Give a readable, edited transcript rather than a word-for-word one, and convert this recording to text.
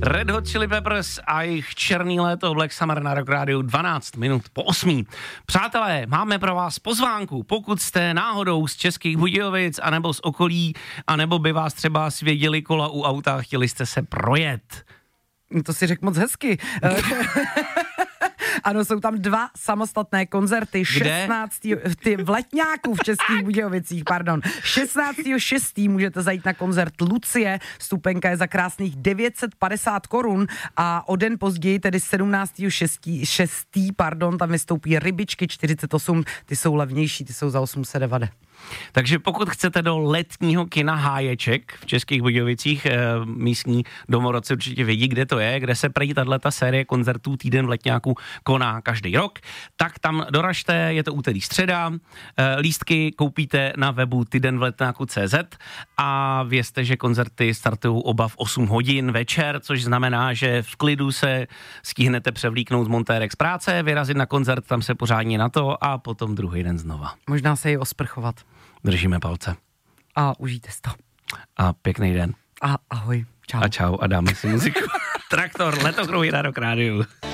Red Hot Chili Peppers a jejich černý léto Black Summer na Rock Rádiu 12 minut po 8. Přátelé, máme pro vás pozvánku, pokud jste náhodou z Českých Budějovic, anebo z okolí, anebo by vás třeba svěděli kola u auta, chtěli jste se projet. To si řekl moc hezky. Ano, jsou tam 2 samostatné koncerty. Kde? 16. v Letňáku v Českých Budějovicích, pardon. 16.6. můžete zajít na koncert Lucie, vstupenka je za krásných 950 korun a o den později, tedy 17.6., tam vystoupí Rybičky 48, ty jsou levnější, ty jsou za 890. Takže pokud chcete do letního kina Háječek v Českých Budějovicích, místní domorodci určitě vědí, kde to je, kde se prý tato série koncertů Týden v Letňáku koná každý rok, tak tam doražte, je to úterý středa, lístky koupíte na webu tydenvletňáku.cz a vězte, že koncerty startují oba v 8 hodin večer, což znamená, že v klidu se stihnete převlíknout z montérek z práce, vyrazit na koncert, tam se pořádně na to a potom druhý den znova. Možná se i osprchovat. Držíme palce. A užijte si to. A pěkný den. A ahoj. Čau. A čau a dáme si muziku. Traktor, Letokruhy na Rock Rádiu.